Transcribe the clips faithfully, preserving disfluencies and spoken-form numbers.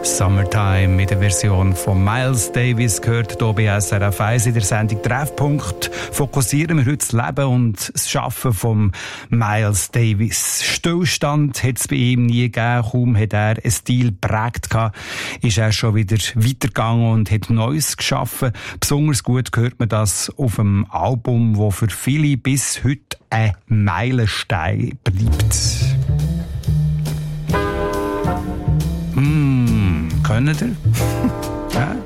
Summertime mit der Version von Miles Davis gehört hier bei S R F eins in der Sendung Treffpunkt. Fokussieren wir heute das Leben und das Schaffen von Miles Davis. Stillstand hat es bei ihm nie gegeben. Kaum hat er einen Stil geprägt gehabt, ist er schon wieder weitergegangen und hat Neues geschaffen. Besonders gut hört man das auf einem Album, das für viele bis heute ein Meilenstein bleibt. Mm, können ihr? Ja?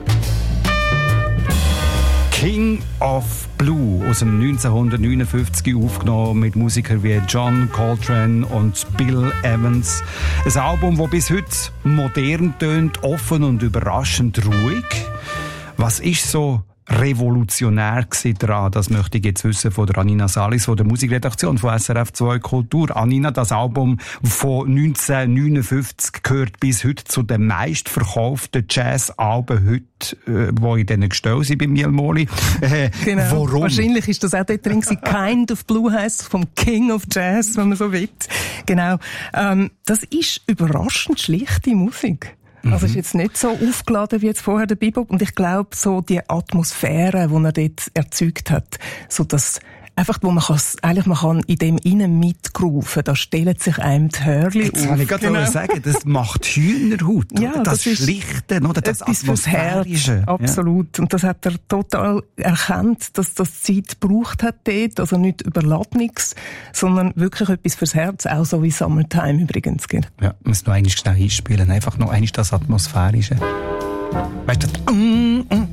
King of Blue aus dem neunzehnhundertneunundfünfzig aufgenommen mit Musikern wie John Coltrane und Bill Evans. Ein Album, das bis heute modern tönt, offen und überraschend ruhig. Was ist so revolutionär daran? Das möchte ich jetzt wissen von der Anina Salis, von der Musikredaktion von S R F zwei Kultur. Anina, das Album von neunzehnhundertneunundfünfzig gehört bis heute zu den meistverkauften Jazz-Alben heute, äh, die in diesen Gestell sind bei Mielmoli. Äh, genau. Warum? Wahrscheinlich ist das auch dort drin gewesen. Kind of Blue heisst vom King of Jazz, wenn man so will. Genau. Ähm, das ist überraschend schlichte Musik. Also es ist jetzt nicht so aufgeladen wie jetzt vorher der Bebop. Und ich glaube, so die Atmosphäre, die er dort erzeugt hat, so das einfach, wo man kann, eigentlich man kann in dem innen mitgrooven, da stellen sich einem die Hörli Jetzt auf. kann ich gerade genau sagen, das macht Hühnerhaut. Ja, das, das ist Schlichte, oder? Das Atmosphärische. Absolut. Ja. Und das hat er total erkannt, dass das Zeit gebraucht hat dort. Also nicht überladen nichts, sondern wirklich etwas fürs Herz, auch so wie Summertime übrigens. Ja, man muss noch einmal schnell einspielen. Einfach noch einmal das Atmosphärische. Weißt du, mm, mm.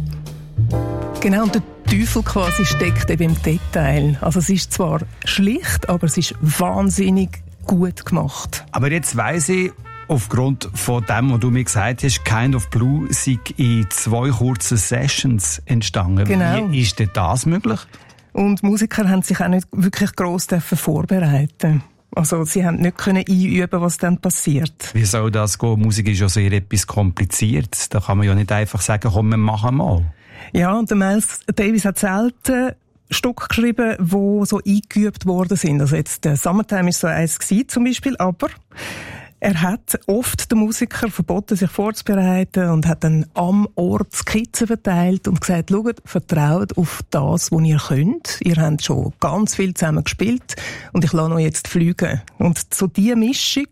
Genau, und der Teufel quasi steckt eben im Detail. Also es ist zwar schlicht, aber es ist wahnsinnig gut gemacht. Aber jetzt weiss ich, aufgrund von dem, was du mir gesagt hast, Kind of Blue sei in zwei kurzen Sessions entstanden. Genau. Wie ist denn das möglich? Und Musiker haben sich auch nicht wirklich gross vorbereiten. Also sie haben nicht können einüben, was dann passiert. Wie soll das gehen? Musik ist ja sehr etwas Kompliziertes. Da kann man ja nicht einfach sagen, komm, wir machen mal. Ja, und der Miles Davis hat selten Stücke geschrieben, die so eingeübt worden sind. Also jetzt der Summertime ist so eins gewesen, zum Beispiel, aber er hat oft den Musikern verboten, sich vorzubereiten und hat dann am Ort Skizzen verteilt und gesagt, schaut, vertraut auf das, was ihr könnt. Ihr habt schon ganz viel zusammen gespielt und ich lasse euch jetzt fliegen. Und so diese Mischung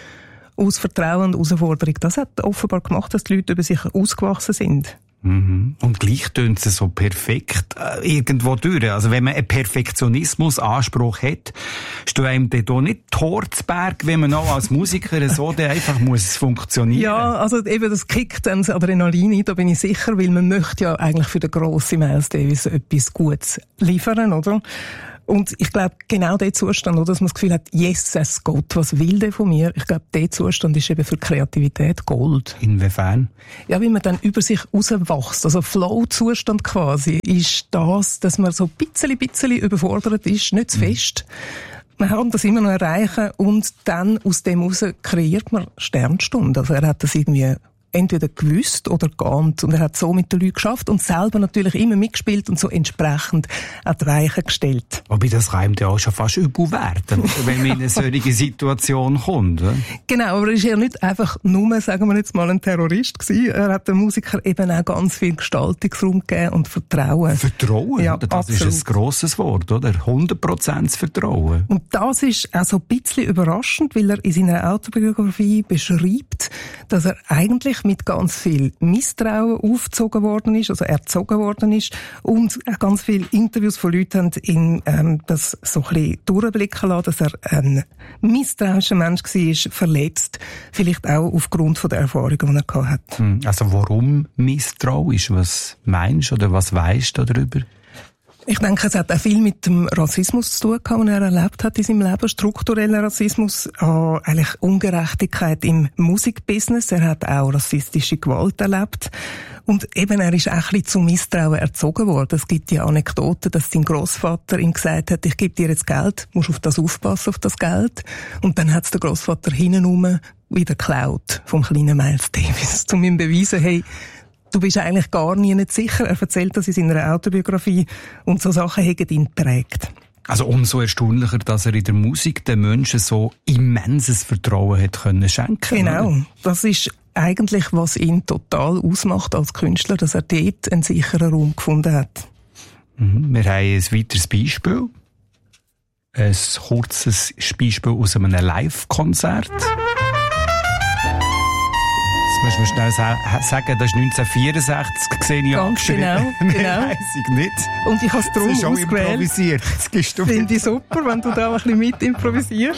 aus Vertrauen und Herausforderung, das hat offenbar gemacht, dass die Leute über sich ausgewachsen sind. Mhm. Und gleich tönt es so perfekt äh, irgendwo durch. Also wenn man einen Perfektionismusanspruch hat, steht einem da nicht Torzberg, wenn man auch als Musiker so der einfach muss funktionieren. Ja, also eben das kickt dann das Adrenalin ein, da bin ich sicher, weil man möchte ja eigentlich für den grossen Miles Davis etwas Gutes liefern, oder? Und ich glaube, genau der Zustand, oder, dass man das Gefühl hat, Jesus Gott, was will der von mir? Ich glaube, der Zustand ist eben für Kreativität Gold. Inwiefern? Ja, wie man dann über sich rauswächst. Also Flow-Zustand quasi ist das, dass man so ein bisschen, bisschen überfordert ist, nicht zu fest. Man kann das immer noch erreichen und dann aus dem heraus kreiert man Sternstunden. Also er hat das irgendwie entweder gewusst oder geahnt. Und er hat so mit den Leuten geschafft und selber natürlich immer mitgespielt und so entsprechend an die Weichen gestellt. Aber das kann ihm ja auch schon fast übel werden, wenn man in eine solche Situation kommt. Oder? Genau, aber er ist ja nicht einfach nur, sagen wir jetzt mal, ein Terrorist gewesen. Er hat den Musikern eben auch ganz viel Gestaltungsraum gegeben und Vertrauen. Vertrauen? Ja, das absolut. ist ein grosses Wort, oder? hundert Prozent Vertrauen. Und das ist auch so ein bisschen überraschend, weil er in seiner Autobiografie beschreibt, dass er eigentlich mit ganz viel Misstrauen aufgezogen worden ist, also erzogen worden ist und auch ganz viele Interviews von Leuten haben ihn ähm, das so ein bisschen durchblicken lassen, dass er ein misstrauischer Mensch war, verletzt, vielleicht auch aufgrund von der Erfahrungen, die er gehabt hat. Also warum misstrauisch? Was meinst du oder was weisst du darüber? Ich denke, es hat auch viel mit dem Rassismus zu tun gehabt, den er erlebt hat in seinem Leben. Struktureller Rassismus, äh, eigentlich Ungerechtigkeit im Musikbusiness. Er hat auch rassistische Gewalt erlebt. Und eben, er ist auch ein bisschen zum Misstrauen erzogen worden. Es gibt die Anekdote, dass sein Grossvater ihm gesagt hat, ich gebe dir jetzt Geld, musst auf das aufpassen, auf das Geld. Und dann hat es der Grossvater hintenrum wieder geklaut vom kleinen Miles Davis, um ihm zu beweisen, hey, du bist eigentlich gar nie nicht sicher. Er erzählt das in seiner Autobiografie und so Sachen haben ihn geprägt. Also umso erstaunlicher, dass er in der Musik den Menschen so immenses Vertrauen hat können schenken. Genau. Oder? Das ist eigentlich, was ihn total ausmacht als Künstler, dass er dort einen sicheren Raum gefunden hat. Mhm. Wir haben ein weiteres Beispiel. Ein kurzes Beispiel aus einem Live-Konzert. Jetzt muss man schnell sagen, das ist neunzehnhundertvierundsechzig gesehen. Ganz genau, genau. Weiss ich nicht. Und ich habe es darum das ist auch ausgewählt. Improvisiert. Finde ich super, wenn du da ein bisschen mit improvisierst.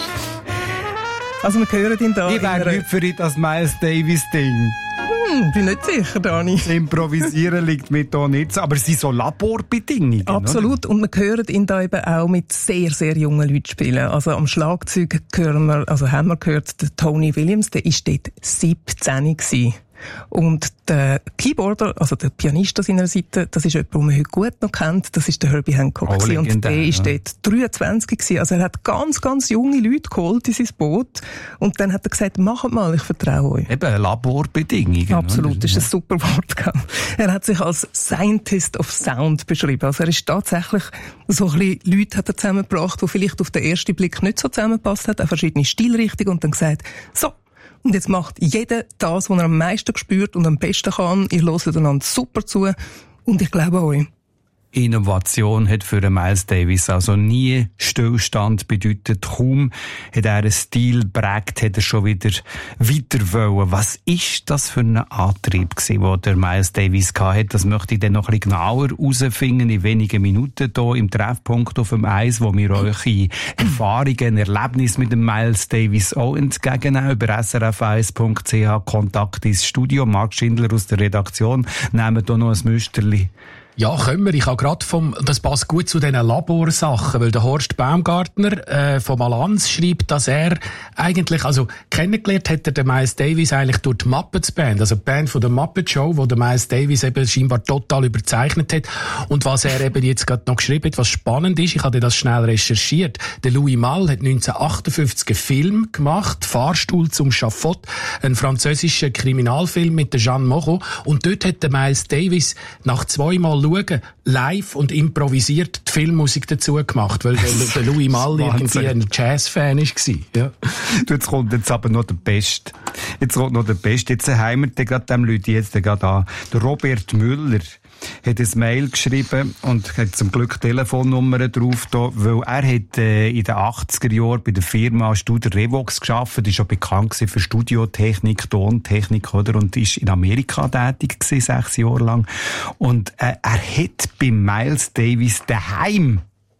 Also wir hören ihn da. Ich wäre nicht für das Miles Davis-Ding. Hm, bin nicht sicher, Dani. Das Improvisieren liegt mir da nicht so, aber es sind so Laborbedingungen. Absolut. Oder? Und wir hören ihn da eben auch mit sehr, sehr jungen Leuten spielen. Also am Schlagzeug hören wir, also haben wir gehört, der Tony Williams, der war dort siebzehn gewesen. Und der Keyboarder, also der Pianist an seiner Seite, das ist jemand, den man heute gut noch kennt, das ist der Herbie Hancock. Oh, und der war ja. dort dreiundzwanzig gewesen. Also er hat ganz, ganz junge Leute geholt in sein Boot. Und dann hat er gesagt, macht mal, ich vertraue euch. Eben, Laborbedingungen. Absolut, oder? das ist ein super Wort. Er hat sich als Scientist of Sound beschrieben. Also er ist tatsächlich so ein bisschen Leute hat er zusammengebracht, die vielleicht auf den ersten Blick nicht so zusammengepasst hat, auch verschiedene Stilrichtungen und dann gesagt, so, und jetzt macht jeder das, was er am meisten spürt und am besten kann. Ihr hört einander super zu und ich glaube an euch. Innovation hat für Miles Davis also nie Stillstand bedeutet. Kaum hat er einen Stil geprägt, hat er schon wieder weiter wollen. Was ist das für ein Antrieb gewesen, den der Miles Davis hatte? Das möchte ich dann noch ein bisschen genauer herausfinden in wenigen Minuten hier im Treffpunkt auf dem Eis, wo wir euch Erfahrungen, Erlebnisse mit dem Miles Davis auch entgegennehmen. Über s r f eins punkt c h Kontakt ins Studio. Marc Schindler aus der Redaktion. Nehmen hier noch ein Müsterli. Ja, können wir. Ich habe gerade vom, das passt gut zu diesen Laborsachen, weil der Horst Baumgartner äh, vom Allianz schreibt, dass er eigentlich, also kennengelernt hat er den Miles Davis eigentlich durch die Muppets Band, also die Band von der Muppet Show, wo der Miles Davis eben scheinbar total überzeichnet hat. Und was er eben jetzt gerade noch geschrieben hat, was spannend ist, ich hatte das schnell recherchiert, der Louis Malle hat neunzehnhundertachtundfünfzig einen Film gemacht, Fahrstuhl zum Schafott, ein französischer Kriminalfilm mit der Jeanne Moreau, und dort hat der Miles Davis nach zweimal schauen, live und improvisiert die Filmmusik dazu gemacht, weil der, der Louis Malle irgendwie ein Jazz-Fan war. Ja. Jetzt kommt jetzt aber noch der Beste. Jetzt kommt noch der Beste. Jetzt haben wir gerade dem Leute jetzt gerade an. Der Robert Müller hat ein Mail geschrieben und hat zum Glück Telefonnummern drauf da, weil er hat äh, in den achtziger Jahren bei der Firma Studio Revox gearbeitet, ist schon bekannt für Studiotechnik, Tontechnik, oder, und ist in Amerika tätig gewesen, sechs Jahre lang. Und äh, er hat bei Miles Davis daheim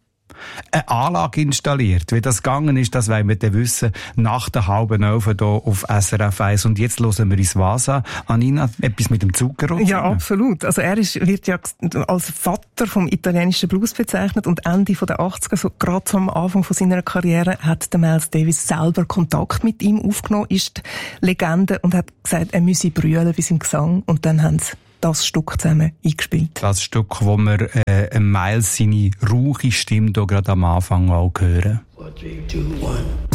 eine Anlage installiert. Wie das gegangen ist, das wollen wir dann wissen, nach der halben Elf hier auf S R F eins. Und jetzt hören wir uns was an. Anina, etwas mit dem Zuckerrot? Ja, absolut. Also er ist, wird ja als Vater vom italienischen Blues bezeichnet und Ende der achtziger, so gerade am Anfang von seiner Karriere, hat der Miles Davis selber Kontakt mit ihm aufgenommen, ist Legende, und hat gesagt, er müsse brüllen bei seinem Gesang, und dann haben sie das Stück zusammen eingespielt. Das Stück, wo wir äh, Miles seine rauche Stimme hier gerade am Anfang auch hören. four, three, two, one